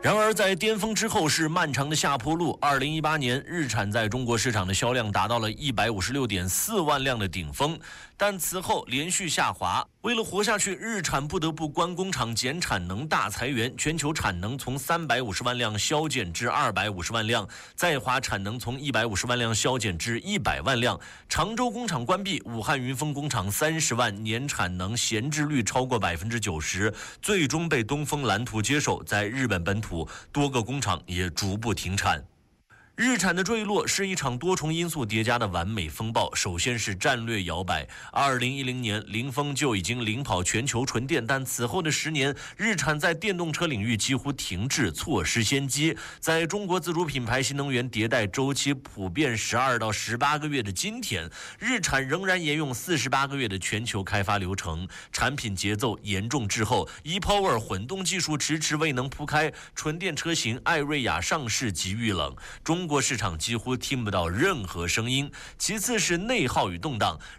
然而，在巅峰之后是漫长的下坡路。2018年，日产在中国市场的销量达到了156.4万辆的顶峰，但此后连续下滑。为了活下去，日产不得不关工厂、减产能、大裁员，全球产能从350万辆削减至250万辆，在华产能从150万辆削减至100万辆。常州工厂关闭，武汉云峰工厂30万年产能闲置率超过90%，最终被东风蓝图接手。在日本本土，多个工厂也逐步停产。日产的坠落是一场多重因素叠加的完美风暴。首先是战略摇摆，2010年凌风就已经领跑全球纯电，但此后的10年，日产在电动车领域几乎停滞，错失先机。在中国自主品牌新能源迭代周期普遍12到18个月的今天，日产仍然沿用48个月的全球开发流程，产品节奏严重滞后 ，ePower 混动技术迟迟未能铺开，纯电车型艾瑞雅上市即遇冷。中国市场几乎听不到任何声音。其次是内耗与动荡，